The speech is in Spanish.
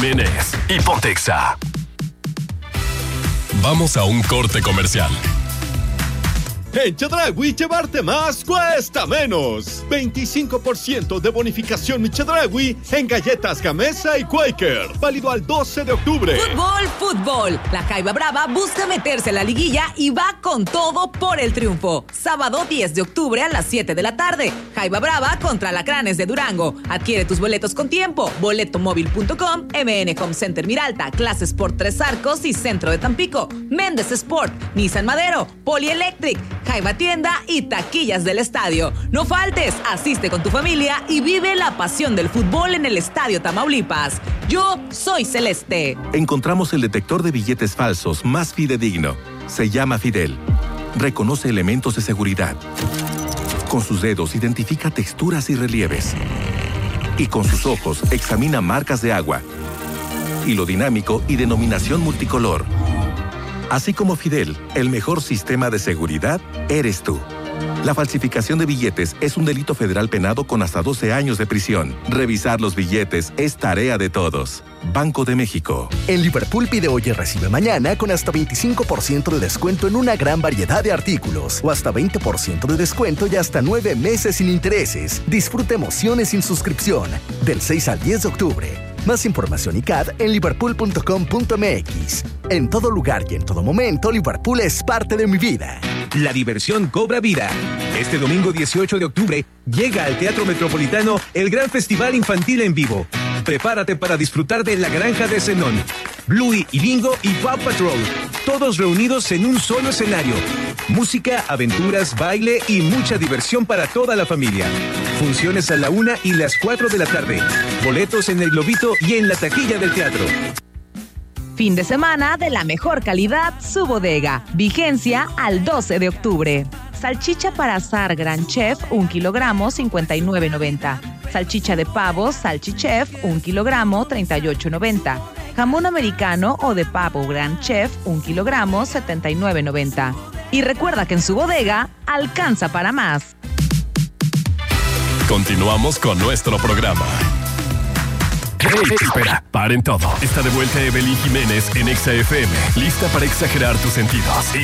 Jiménez y Pontexa. Vamos a un corte comercial. En Chedraui, llevarte más cuesta menos. 25% de bonificación Chedraui en galletas Gamesa y Quaker. Válido al 12 de octubre. Fútbol. La Jaiba Brava busca meterse a la liguilla y va con todo por el triunfo. Sábado 10 de octubre a las 7 de la tarde. Jaiba Brava contra Alacranes de Durango. Adquiere tus boletos con tiempo. Boletomóvil.com, MN Home Center Miralta, Clase Sport Tres Arcos y Centro de Tampico. Méndez Sport, Nissan Madero, Polielectric, Jaiba Tienda y taquillas del estadio. No faltes, asiste con tu familia y vive la pasión del fútbol en el Estadio Tamaulipas. Yo soy Celeste. Encontramos el detector de billetes falsos más fidedigno. Se llama Fidel. Reconoce elementos de seguridad. Con sus dedos identifica texturas y relieves. Y con sus ojos examina marcas de agua, hilo dinámico y denominación multicolor. Así como Fidel, el mejor sistema de seguridad eres tú. La falsificación de billetes es un delito federal penado con hasta 12 años de prisión. Revisar los billetes es tarea de todos. Banco de México. En Liverpool pide hoy y recibe mañana con hasta 25% de descuento en una gran variedad de artículos o hasta 20% de descuento y hasta 9 meses sin intereses. Disfruta emociones sin suscripción. Del 6 al 10 de octubre. Más información y CAD en liverpool.com.mx. En todo lugar y en todo momento, Liverpool es parte de mi vida. La diversión cobra vida. Este domingo 18 de octubre llega al Teatro Metropolitano el Gran Festival Infantil en Vivo. Prepárate para disfrutar de La Granja de Zenón, Bluey y Bingo y Paw Patrol. Todos reunidos en un solo escenario. Música, aventuras, baile y mucha diversión para toda la familia. Funciones a la 1 y las 4 de la tarde. Boletos en el Globito y en la taquilla del teatro. Fin de semana de la mejor calidad, Su Bodega. Vigencia al 12 de octubre. Salchicha para asar Gran Chef, 1 kilogramo, 59.90. Salchicha de pavo, Salchichef, 1 kilogramo, 38.90. Jamón americano o de pavo Gran Chef, 1 kilogramo, 79.90. Y recuerda que en Su Bodega alcanza para más. Continuamos con nuestro programa. Hey, espera, paren todo. Está de vuelta Evelyn Jiménez en Exa FM, lista para exagerar tus sentidos.